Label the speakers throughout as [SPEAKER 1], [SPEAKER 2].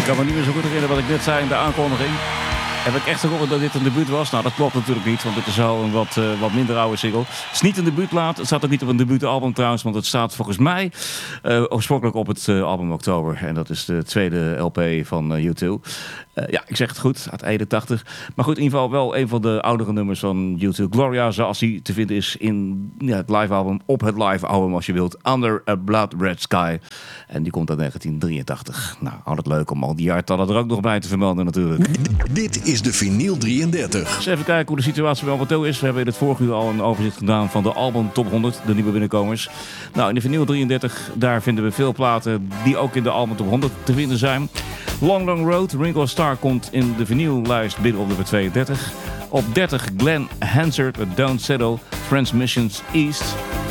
[SPEAKER 1] Ik kan me niet meer zo goed herinneren wat ik net zei in de aankondiging. Heb ik echt gehoord dat dit een debuut was? Nou, dat klopt natuurlijk niet, want dit is al een wat minder oude single. Het is niet een debuutplaat. Het staat ook niet op een debuutalbum trouwens, want het staat volgens mij oorspronkelijk op het album Oktober. En dat is de tweede LP van U2. Ja, ik zeg het goed, uit 81. Maar goed, in ieder geval wel een van de oudere nummers van U2. Gloria, zoals die te vinden is in het live album, op het live album als je wilt. Under a Blood Red Sky. En die komt uit 1983. Nou, altijd leuk om al die jaartallen er ook nog bij te vermelden natuurlijk.
[SPEAKER 2] Dit is de Vinyl 33.
[SPEAKER 1] Dus even kijken hoe de situatie momenteel is. We hebben in het vorige uur al een overzicht gedaan van de album Top 100, de nieuwe binnenkomers. Nou, in de Vinyl 33, daar vinden we veel platen die ook in de album Top 100 te vinden zijn. Long Long Road, Ringo Starr komt in de vinyllijst binnen op nummer 32. Op 30 Glenn Hansard met Don't Settle, Transmissions East.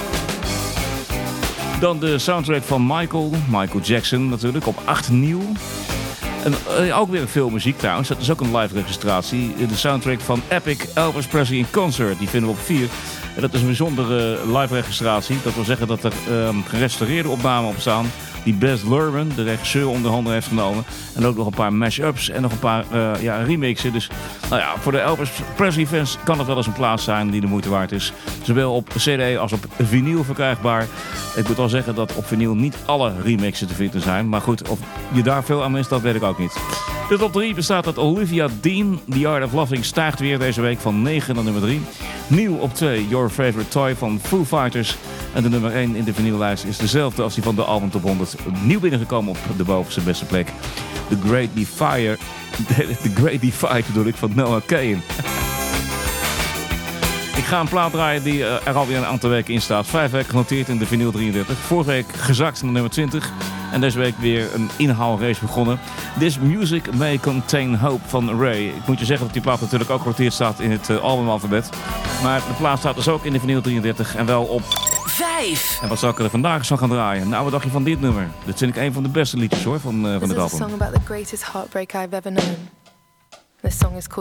[SPEAKER 1] Dan de soundtrack van Michael Jackson natuurlijk, op 8 nieuw. En ook weer veel muziek trouwens, dat is ook een live registratie. De soundtrack van Epic, Elvis Presley in Concert, die vinden we op 4. En dat is een bijzondere live registratie. Dat wil zeggen dat er gerestaureerde opnamen op staan. Die Baz Luhrmann, de regisseur, onder handen heeft genomen. En ook nog een paar mash-ups en nog een paar remixen. Dus nou ja, voor de Elvis Presley fans kan het wel eens een plaats zijn die de moeite waard is. Zowel op CD als op vinyl verkrijgbaar. Ik moet wel zeggen dat op vinyl niet alle remixen te vinden zijn. Maar goed, of je daar veel aan mist, dat weet ik ook niet. De top 3 bestaat uit Olivia Dean. The Art of Loving stijgt weer deze week van 9 naar nummer 3. Nieuw op 2, Your Favorite Toy van Foo Fighters. En de nummer 1 in de vinyllijst is dezelfde als die van de album Top 100. Nieuw binnengekomen op de bovenste beste plek. The Great Divide bedoel ik, van Noah Kahan. Ik ga een plaat draaien die er alweer een aantal weken in staat. 5 weken genoteerd in de Vinyl 33. Vorige week gezakt naar nummer 20. En deze week weer een inhaalrace begonnen. This Music May Contain Hope van Ray. Ik moet je zeggen dat die plaat natuurlijk ook genoteerd staat in het albumalfabet. Maar de plaat staat dus ook in de Vinyl 33 en wel op
[SPEAKER 3] 5.
[SPEAKER 1] En wat zou ik er vandaag eens van gaan draaien? Nou, wat dacht je van dit nummer? Dit vind ik een van de beste liedjes hoor van het album.
[SPEAKER 4] This is a song about the greatest heartbreak I've ever known. This song is called